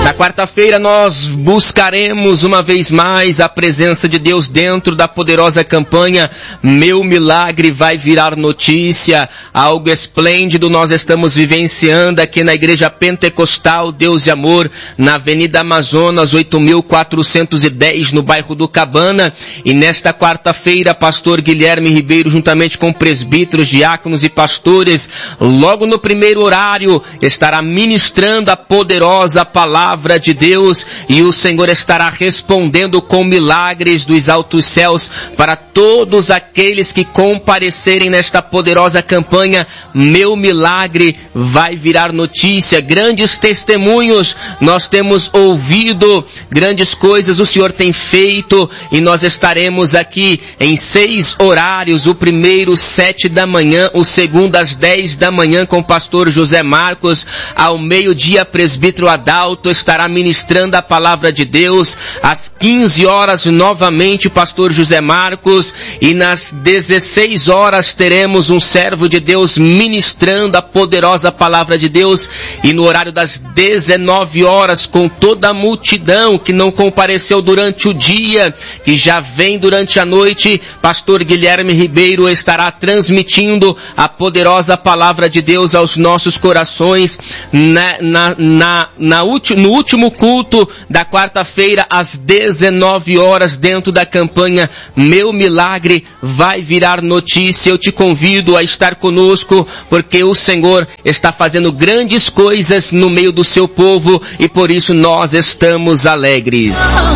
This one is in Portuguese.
Na quarta-feira nós buscaremos uma vez mais a presença de Deus dentro da poderosa campanha Meu Milagre Vai Virar Notícia. Algo esplêndido nós estamos vivenciando aqui na Igreja Pentecostal Deus e Amor, na Avenida Amazonas 8410, no bairro do Cabana. E nesta quarta-feira, pastor Guilherme Ribeiro, juntamente com presbíteros, diáconos e pastores, logo no primeiro horário, estará ministrando a poderosa palavra de Deus, e o Senhor estará respondendo com milagres dos altos céus para todos aqueles que comparecerem nesta poderosa campanha Meu Milagre Vai Virar Notícia. Grandes testemunhos nós temos ouvido, grandes coisas o Senhor tem feito, e nós estaremos aqui em 6 horários, o primeiro 7 da manhã, o segundo às 10 da manhã com o pastor José Marcos, ao meio-dia presbítero Adalto estará ministrando a palavra de Deus, às 15 horas novamente o pastor José Marcos, e nas 16 horas teremos um servo de Deus ministrando a poderosa palavra de Deus, e no horário das 19 horas com toda a multidão que não compareceu durante o dia, que já vem durante a noite, pastor Guilherme Ribeiro estará transmitindo a poderosa palavra de Deus aos nossos corações no último culto da quarta-feira às 19 horas dentro da campanha Meu Milagre Vai Virar Notícia. Eu te convido a estar conosco, porque o Senhor está fazendo grandes coisas no meio do seu povo, e por isso nós estamos alegres.